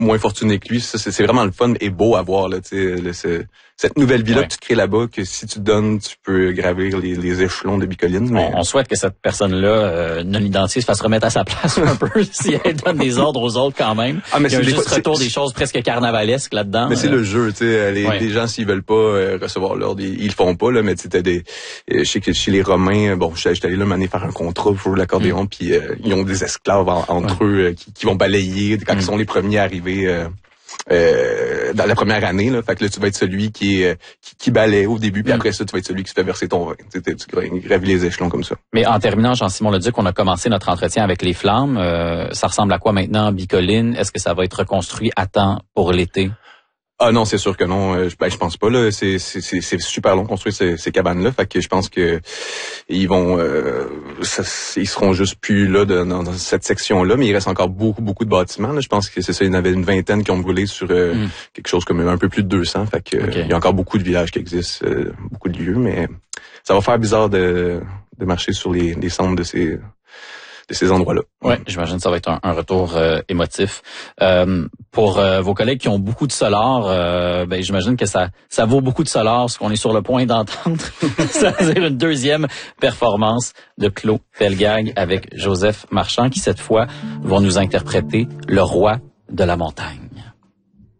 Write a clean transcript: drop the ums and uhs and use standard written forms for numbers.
moins fortunés que lui. Ça, c'est vraiment le fun et beau à voir, là, tu sais, cette nouvelle vie-là que tu crées là-bas, que si tu donnes, tu peux gravir les échelons de Bicoline. Mais... On souhaite que cette personne-là, non identifiée, se fasse remettre à sa place un peu, si elle donne des ordres aux autres quand même. Ah, mais il y a juste retour des choses presque carnavalesques là-dedans. Mais c'est le jeu, tu sais, les gens, s'ils veulent pas recevoir l'ordre, ils le font pas, là, mais tu sais, je sais que chez les Romains, bon, j'étais allé là, m'amener faire un contrat pour l'accordéon, puis ils ont des esclaves entre eux qui vont balayer quand ils sont les premiers arrivés dans la première année, là. Fait que là, tu vas être celui qui balaie au début, puis après ça, tu vas être celui qui se fait verser ton vin. Tu gravis les échelons comme ça. Mais en terminant, Jean-Simon Leduc, on a commencé notre entretien avec les flammes. Ça ressemble à quoi maintenant, Bicoline? Est-ce que ça va être reconstruit à temps pour l'été? Ah non, c'est sûr que non. Je pense pas, là. C'est super long construire ces cabanes-là. Fait que je pense que ils vont ils seront juste plus là dans cette section-là, mais il reste encore beaucoup de bâtiments. Là. Je pense que c'est ça, il y en avait une vingtaine qui ont brûlé sur quelque chose comme un peu plus de 200. Fait que il y a encore beaucoup de villages qui existent, beaucoup de lieux, mais ça va faire bizarre de marcher sur les cendres de ces endroits-là. Ouais, j'imagine que ça va être un retour émotif. Pour vos collègues qui ont beaucoup de solar, j'imagine que ça vaut beaucoup de solar, ce qu'on est sur le point d'entendre. C'est-à-dire une deuxième performance de Claude Pelgag avec Joseph Marchand, qui cette fois vont nous interpréter Le Roi de la Montagne.